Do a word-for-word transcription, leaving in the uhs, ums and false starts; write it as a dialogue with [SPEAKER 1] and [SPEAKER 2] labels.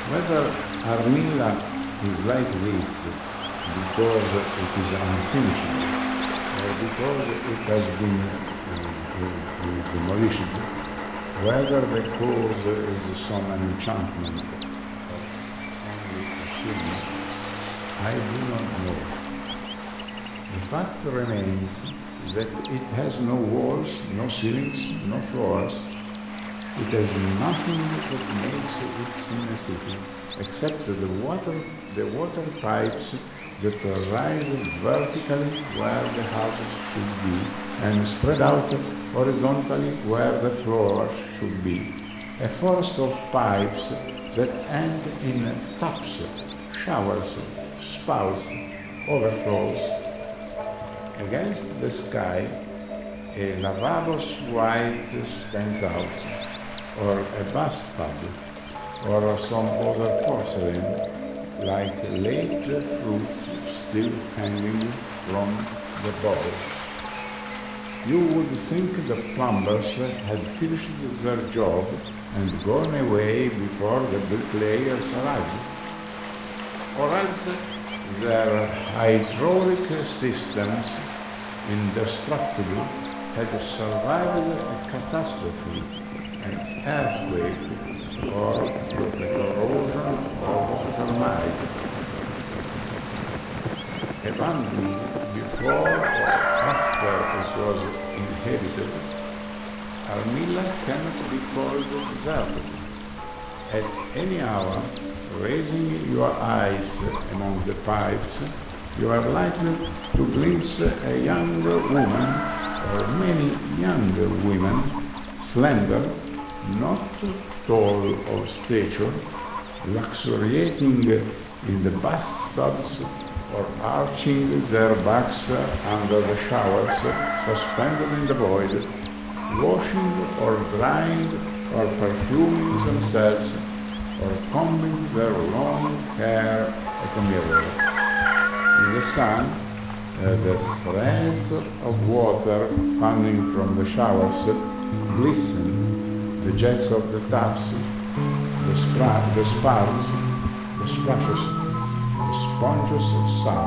[SPEAKER 1] Whether Armilla is like this because it is unfinished or because it has been uh, uh, demolished, whether the cause is some enchantment or only achievement, I do not know. The fact remains that it has no walls, no ceilings, no floors. It has nothing that makes it seem a city, except the water, the water pipes that rise vertically where the houses should be and spread out horizontally where the floor should be. A forest of pipes that end in taps, showers, spouts, overflows. Against the sky, a lavabo white stands out, or a bathtub, or some other porcelain, like late fruit still hanging from the bowl. You would think the plumbers had finished their job and gone away before the bricklayers arrived, or else their hydraulic systems, indestructible, had survived a catastrophe, an earthquake, or the corrosion of termites. Abandoned before or after it was inhabited, Armilla cannot be called deserted. At any hour, raising your eyes among the pipes, you are likely to glimpse a young woman or many young women, slender, not tall of stature, luxuriating in the bathtubs or arching their backs under the showers suspended in the void, washing or drying or perfuming themselves or combing their long hair at a mirror. In the sun, uh, the threads of water falling from the showers glisten, the jets of the taps, the, spra- the spars, the splashes, the sponges of sound.